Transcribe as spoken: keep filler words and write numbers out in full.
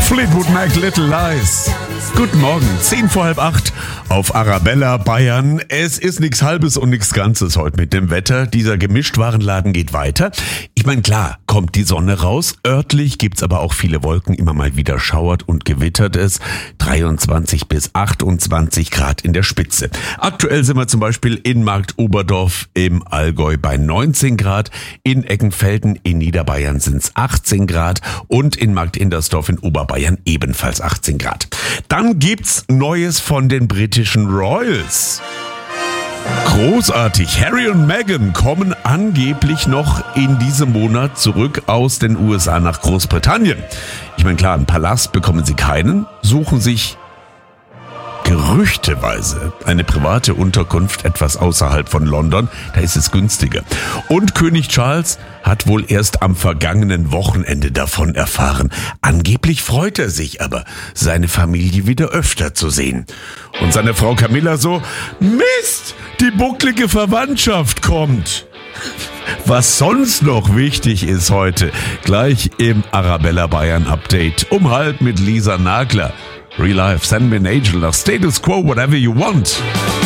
Fleetwood Mac, Little Lies. Guten Morgen, zehn vor halb acht auf Arabella, Bayern. Es ist nichts Halbes und nichts Ganzes heute mit dem Wetter. Dieser Gemischtwarenladen geht weiter. Ich meine, klar, kommt die Sonne raus. Örtlich gibt's aber auch viele Wolken. Immer mal wieder schauert und gewittert es. dreiundzwanzig bis achtundzwanzig Grad in der Spitze. Aktuell sind wir zum Beispiel in Marktoberdorf im Allgäu bei neunzehn Grad. In Eckenfelden in Niederbayern sind's achtzehn Grad. Und in Marktindersdorf in Oberbayern ebenfalls achtzehn Grad. Dann gibt's Neues von den britischen Royals. Großartig. Harry und Meghan kommen angeblich noch in diesem Monat zurück aus den U S A nach Großbritannien. Ich meine, klar, einen Palast bekommen sie keinen, suchen sich gerüchteweise eine private Unterkunft etwas außerhalb von London, da ist es günstiger. Und König Charles hat wohl erst am vergangenen Wochenende davon erfahren. Angeblich freut er sich aber, seine Familie wieder öfter zu sehen. Und seine Frau Camilla so, Mist, die bucklige Verwandtschaft kommt. Was sonst noch wichtig ist heute, gleich im Arabella Bayern Update um halb mit Lisa Nagler. Real Life, send me an angel nach Status Quo, whatever you want.